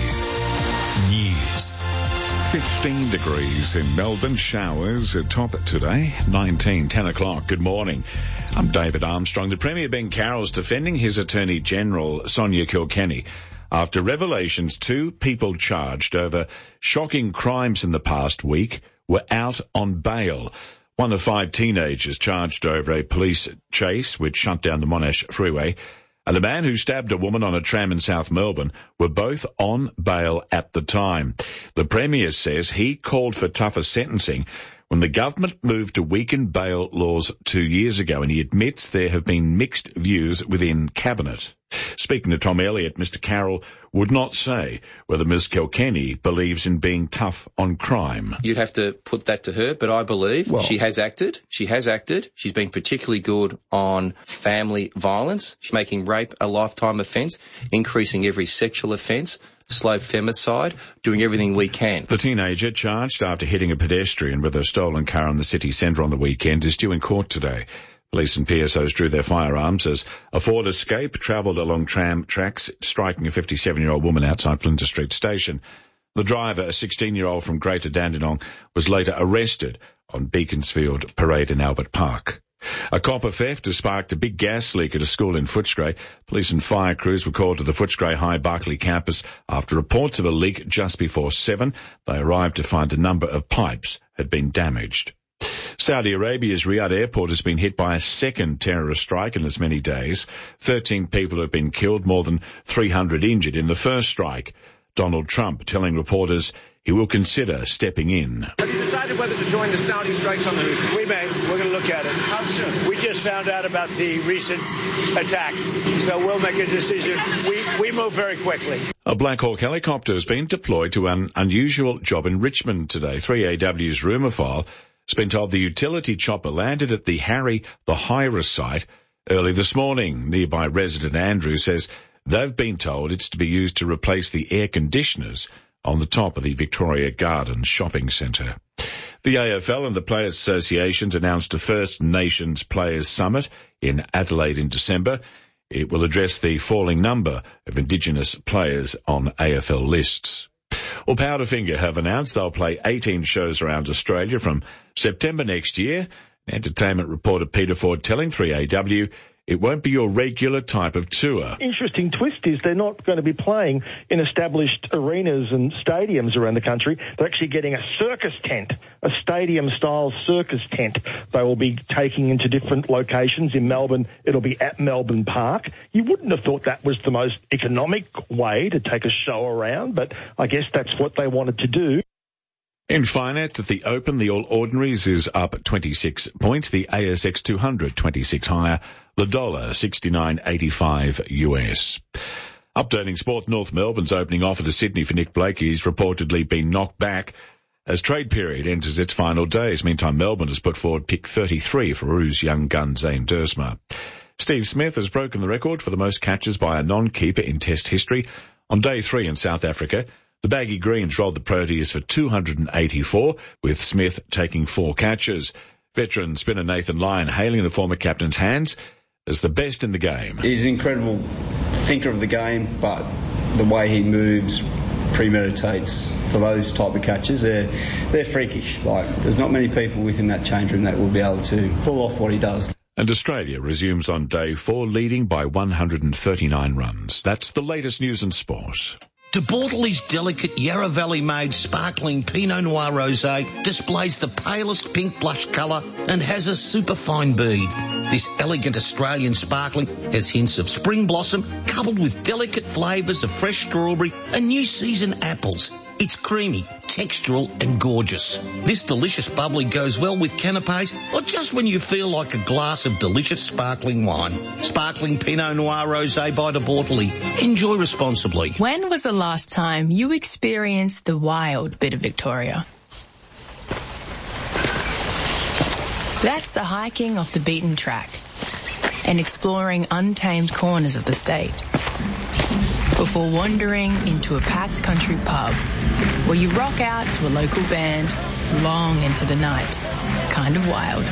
News. fifteen degrees in Melbourne, showers at top today, nineteen, ten o'clock. Good morning. I'm David Armstrong. The Premier Ben Carroll's defending his Attorney General, Sonia Kilkenny, after revelations two people charged over shocking crimes in the past week were out on bail. One of five teenagers charged over a police chase which shut down the Monash freeway, and the man who stabbed a woman on a tram in South Melbourne were both on bail at the time. The Premier says he called for tougher sentencing when the government moved to weaken bail laws two years ago, and he admits there have been mixed views within Cabinet. Speaking to Tom Elliott, Mister Carroll would not say whether Miz Kilkenny believes in being tough on crime. You'd have to put that to her, but I believe well, she has acted. She has acted. She's been particularly good on family violence. She's making rape a lifetime offence, increasing every sexual offence, slow femicide, doing everything we can. The teenager, charged after hitting a pedestrian with a stolen car in the city centre on the weekend, is due in court today. Police and P S Os drew their firearms as a Ford Escape travelled along tram tracks, striking a fifty-seven-year-old woman outside Flinders Street Station. The driver, a sixteen-year-old from Greater Dandenong, was later arrested on Beaconsfield Parade in Albert Park. A copper theft has sparked a big gas leak at a school in Footscray. Police and fire crews were called to the Footscray High Barclay campus after reports of a leak just before seven. They arrived to find a number of pipes had been damaged. Saudi Arabia's Riyadh airport has been hit by a second terrorist strike in as many days. Thirteen people have been killed, more than three hundred injured in the first strike. Donald Trump telling reporters he will consider stepping in. Have you decided whether to join the Saudi strikes on the... We may. We're going to look at it. How soon? We just found out about the recent attack, so we'll make a decision. We, we move very quickly. A Black Hawk helicopter has been deployed to an unusual job in Richmond today. three A W's rumour file has been told the utility chopper landed at the Harry the Hira site early this morning. Nearby resident Andrew says they've been told it's to be used to replace the air conditioners on the top of the Victoria Gardens shopping centre. The A F L and the Players Associations announced a First Nations Players Summit in Adelaide in December. It will address the falling number of Indigenous players on A F L lists. Well, Powderfinger have announced they'll play eighteen shows around Australia from September next year. Entertainment reporter Peter Ford telling three A W it won't be your regular type of tour. Interesting twist is they're not going to be playing in established arenas and stadiums around the country. They're actually getting a circus tent, a stadium-style circus tent. They will be taking into different locations. In Melbourne, it'll be at Melbourne Park. You wouldn't have thought that was the most economic way to take a show around, but I guess that's what they wanted to do. In finance, at the Open, the All Ordinaries is up twenty-six points. The A S X two hundred, twenty-six higher. The dollar, sixty-nine eighty-five U S. Updating sport, North Melbourne's opening offer to Sydney for Nick Blakey has reportedly been knocked back as trade period enters its final days. Meantime, Melbourne has put forward pick thirty-three for Roos young gun Zane Dersma. Steve Smith has broken the record for the most catches by a non-keeper in Test history. On day three in South Africa, the Baggy Greens rolled the Proteas for two hundred eighty-four, with Smith taking four catches. Veteran spinner Nathan Lyon hailing the former captain's hands as the best in the game. He's an incredible thinker of the game, but the way he moves, premeditates for those type of catches, they're, they're freakish. Like, there's not many people within that change room that will be able to pull off what he does. And Australia resumes on day four, leading by one hundred thirty-nine runs. That's the latest news and sport. De Bortoli's delicate Yarra Valley-made sparkling Pinot Noir Rosé displays the palest pink blush colour and has a superfine bead. This elegant Australian sparkling has hints of spring blossom coupled with delicate flavours of fresh strawberry and new season apples. It's creamy, textural and gorgeous. This delicious bubbly goes well with canapes or just when you feel like a glass of delicious sparkling wine. Sparkling Pinot Noir Rosé by De Bortoli. Enjoy responsibly. When was the last time you experienced the wild bit of Victoria? That's the hiking off the beaten track and exploring untamed corners of the state before wandering into a packed country pub where you rock out to a local band long into the night. Kind of wild.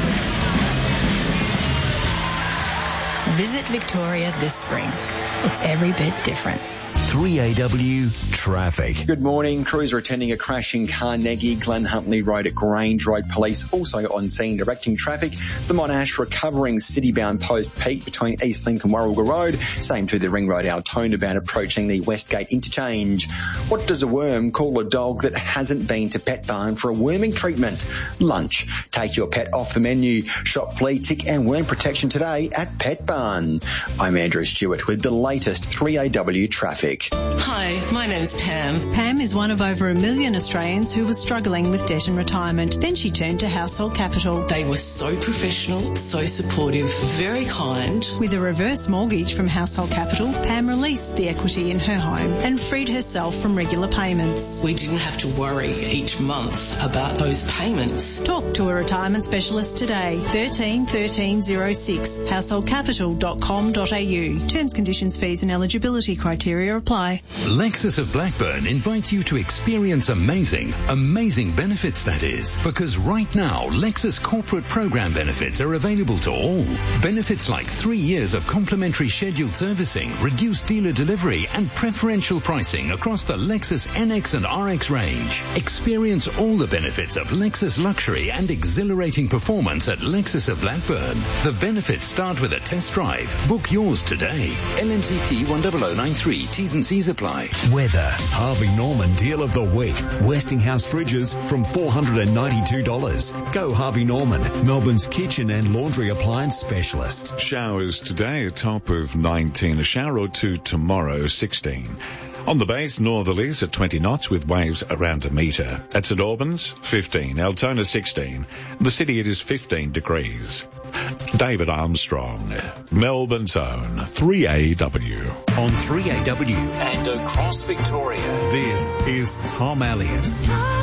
Visit Victoria this spring. It's every bit different. three A W traffic. Good morning. Crews are attending a crash in Carnegie, Glen Huntly Road at Grange Road. Police also on scene directing traffic. The Monash recovering city-bound post peak between Eastlink and Warralga Road. Same to the Ring Road Altona bound approaching the Westgate interchange. What does a worm call a dog that hasn't been to Pet Barn for a worming treatment? Lunch. Take your pet off the menu. Shop flea, tick and worm protection today at Pet Barn. I'm Andrew Stewart with the latest three A W traffic. Hi, my name's Pam. Pam is one of over a million Australians who was struggling with debt and retirement. Then she turned to Household Capital. They were so professional, so supportive, very kind. With a reverse mortgage from Household Capital, Pam released the equity in her home and freed herself from regular payments. We didn't have to worry each month about those payments. Talk to a retirement specialist today. thirteen thirteen oh six, household capital dot com dot a u. Terms, conditions, fees and eligibility criteria apply. Lexus of Blackburn invites you to experience amazing, amazing benefits, that is. Because right now, Lexus corporate program benefits are available to all. Benefits like three years of complimentary scheduled servicing, reduced dealer delivery and preferential pricing across the Lexus N X and R X range. Experience all the benefits of Lexus luxury and exhilarating performance at Lexus of Blackburn. The benefits start with a test drive. Book yours today. L M C T one zero zero nine three. T's and C's apply. Weather. Harvey Norman deal of the week. Westinghouse fridges from four hundred ninety-two dollars. Go Harvey Norman, Melbourne's kitchen and laundry appliance specialist. Showers today, a top of nineteen. A shower or two tomorrow, sixteen. On the base, northerlies at twenty knots with waves around a metre. At St Albans, fifteen. Altona, sixteen. The city, it is fifteen degrees. David Armstrong, Melbourne's own three A W. On three A W and across Victoria, this is Tom Elliott.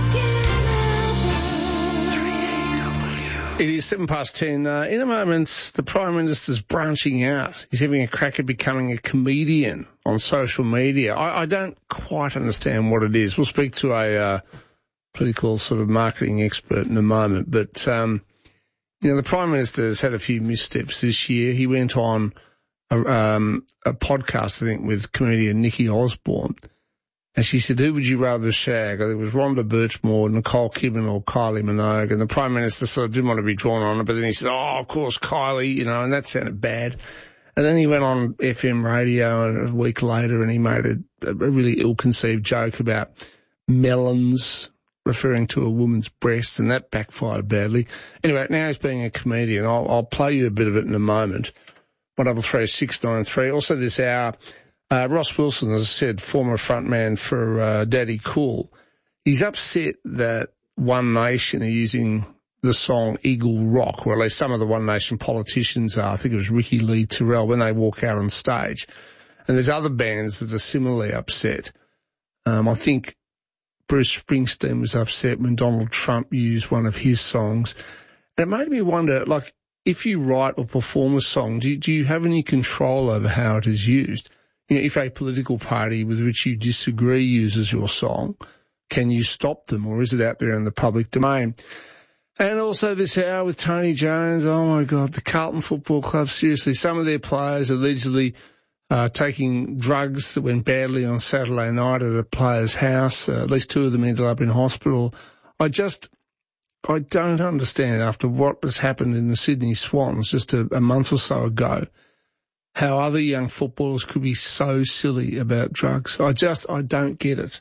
It is seven past ten. Uh, in a moment, the Prime Minister's branching out. He's having a crack at becoming a comedian on social media. I, I don't quite understand what it is. We'll speak to a uh, political sort of marketing expert in a moment. But, um, you know, the Prime Minister has had a few missteps this year. He went on a, um, a podcast, I think, with comedian Nikki Osborne. And she said, who would you rather shag? I think it was Rhonda Birchmore, Nicole Kidman or Kylie Minogue. And the Prime Minister sort of didn't want to be drawn on it, but then he said, oh, of course, Kylie, you know, and that sounded bad. And then he went on F M radio and a week later and he made a, a really ill-conceived joke about melons, referring to a woman's breast, and that backfired badly. Anyway, now he's being a comedian. I'll, I'll play you a bit of it in a moment. one double three six nine three. Also this hour, Uh, Ross Wilson, as I said, former frontman for uh, Daddy Cool, he's upset that One Nation are using the song Eagle Rock, or at least some of the One Nation politicians are. I think it was Ricky Lee Terrell when they walk out on stage. And there's other bands that are similarly upset. Um, I think Bruce Springsteen was upset when Donald Trump used one of his songs. And it made me wonder, like, if you write or perform a song, do, do you have any control over how it is used? You know, if a political party with which you disagree uses your song, can you stop them, or is it out there in the public domain? And also this hour with Tony Jones, oh my God, the Carlton Football Club, seriously, some of their players allegedly uh, taking drugs that went badly on Saturday night at a player's house. Uh, at least two of them ended up in hospital. I just, I don't understand, after what has happened in the Sydney Swans just a, a month or so ago, how other young footballers could be so silly about drugs. I just, I don't get it.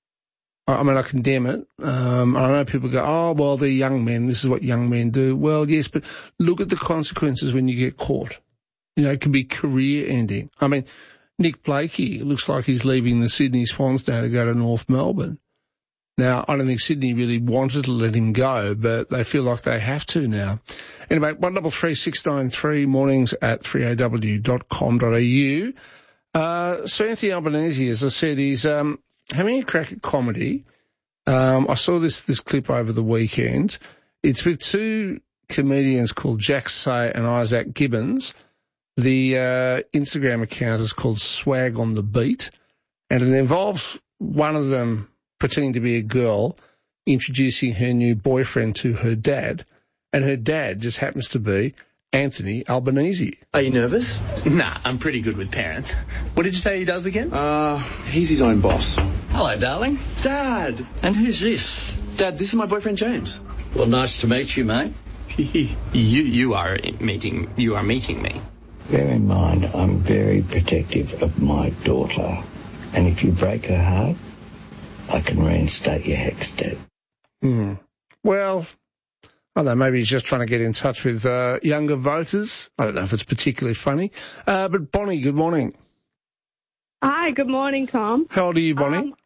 I mean, I condemn it. Um, I know people go, oh, well, they're young men. This is what young men do. Well, yes, but look at the consequences when you get caught. You know, it can be career-ending. I mean, Nick Blakey, it looks like he's leaving the Sydney Swans now to go to North Melbourne. Now, I don't think Sydney really wanted to let him go, but they feel like they have to now. Anyway, one double three six nine three, mornings at three a w dot com dot a u. Uh, Sir Anthony Albanese, as I said, he's um, having a crack at comedy. Um, I saw this, this clip over the weekend. It's with two comedians called Jack Say and Isaac Gibbons. The uh, Instagram account is called Swag on the Beat, and it involves one of them pretending to be a girl, introducing her new boyfriend to her dad, and her dad just happens to be Anthony Albanese. Are you nervous? Nah, I'm pretty good with parents. What did you say he does again? Uh, he's his own boss. Hello, darling. Dad! And who's this? Dad, this is my boyfriend James. Well, nice to meet you, mate. you you are meeting you are meeting me. Bear in mind, I'm very protective of my daughter, and if you break her heart, I can reinstate your HECS debt. Hmm. Well, I don't know, maybe he's just trying to get in touch with uh, younger voters. I don't know if it's particularly funny. Uh, but Bonnie, good morning. Hi, good morning, Tom. How old are you, Bonnie? Um,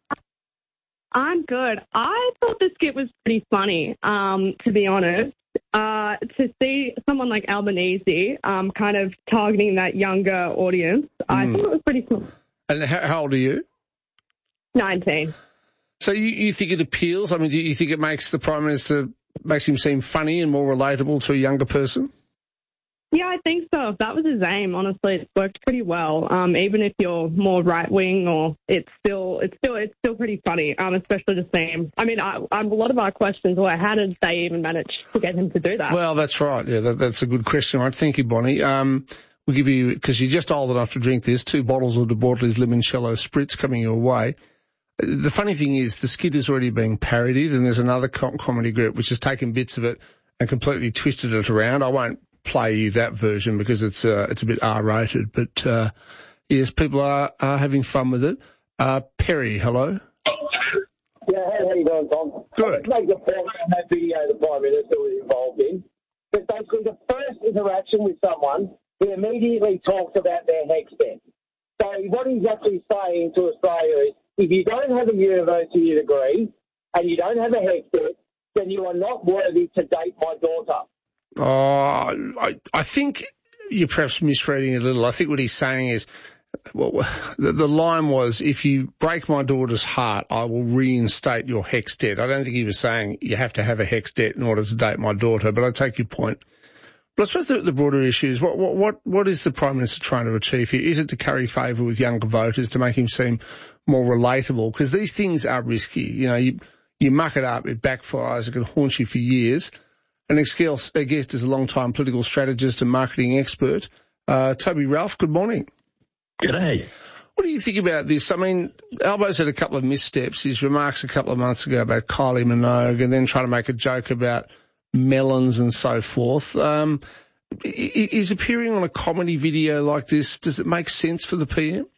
I'm good. I thought the skit was pretty funny, um, to be honest. Uh, to see someone like Albanese um, kind of targeting that younger audience, mm. I thought it was pretty cool. And how, how old are you? nineteen. So you, you think it appeals? I mean, do you think it makes the Prime Minister, makes him seem funny and more relatable to a younger person? Yeah, I think so. If that was his aim, honestly, it worked pretty well. Um, even if you're more right wing, or it's still, it's still, it's still pretty funny. Um, especially the same. I mean, I, I, a lot of our questions were, how did they even manage to get him to do that? Well, that's right. Yeah, that, that's a good question. Right, thank you, Bonnie. Um, we'll give you, because you're just old enough to drink this, two bottles of De Bortoli's Limoncello Spritz coming your way. The funny thing is, the skit is already being parodied, and there's another com- comedy group which has taken bits of it and completely twisted it around. I won't play you that version because it's uh, it's a bit R-rated, but uh, yes, people are, are having fun with it. Uh, Perry, hello. Yeah, how you doing, Tom? Good. Make the point on that video the Prime Minister was involved in. But basically, the first interaction with someone, he immediately talks about their HECS debt. So what he's actually saying to Australia is, if you don't have a university degree and you don't have a HECS debt, then you are not worthy to date my daughter. Oh, I, I think you're perhaps misreading it a little. I think what he's saying is, well, the, the line was, if you break my daughter's heart, I will reinstate your HECS debt. I don't think he was saying you have to have a HECS debt in order to date my daughter, but I take your point. But I suppose the, the broader issue is, what, what, what, what is the Prime Minister trying to achieve here? Is it to curry favour with younger voters, to make him seem more relatable? Because these things are risky. You know, you, you muck it up, it backfires, it can haunt you for years. And next guest is a long-time political strategist and marketing expert, uh, Toby Ralph. Good morning. G'day. What do you think about this? I mean, Albo's had a couple of missteps. His remarks a couple of months ago about Kylie Minogue, and then trying to make a joke about melons and so forth. Um, is appearing on a comedy video like this, does it make sense for the P M?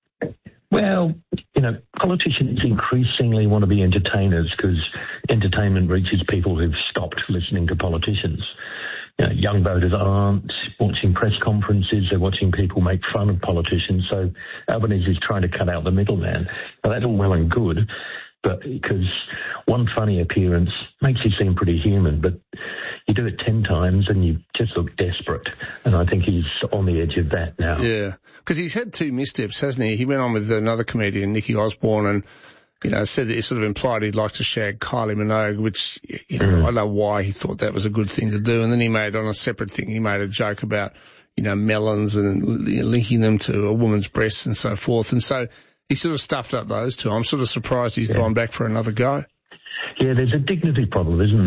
Well, you know, politicians increasingly want to be entertainers because entertainment reaches people who've stopped listening to politicians. You know, young voters aren't watching press conferences, they're watching people make fun of politicians. So Albanese is trying to cut out the middleman. Now, that's all well and good, but because one funny appearance makes you seem pretty human, but you do it ten times and you just look desperate. And I think he's on the edge of that now. Yeah, because he's had two missteps, hasn't he? He went on with another comedian, Nicky Osborne, and you know, said that he sort of implied he'd like to shag Kylie Minogue, which, you know, mm. I don't know why he thought that was a good thing to do. And then he made, on a separate thing, he made a joke about, you know, melons and linking them to a woman's breasts and so forth. And so he sort of stuffed up those two. I'm sort of surprised he's yeah. gone back for another go. Yeah, there's a dignity problem, isn't there?